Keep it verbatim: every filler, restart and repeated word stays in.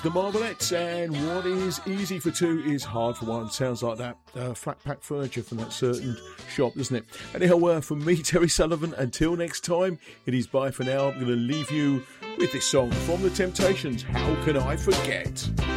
the Marvelettes, and what is easy for two is hard for one. Sounds like that uh, flat pack furniture from that certain shop, doesn't it? Anyhow, uh, from me, Terry Sullivan, until next time, it is bye for now. I'm going to leave you with this song from The Temptations, How Can I Forget?